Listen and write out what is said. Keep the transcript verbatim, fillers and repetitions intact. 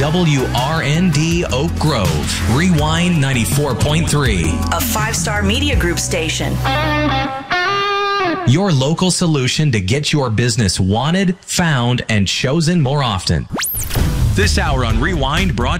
W R N D Oak Grove, Rewind ninety-four point three. A five-star media group station. Your local solution to get your business wanted, found, and chosen more often. This hour on Rewind brought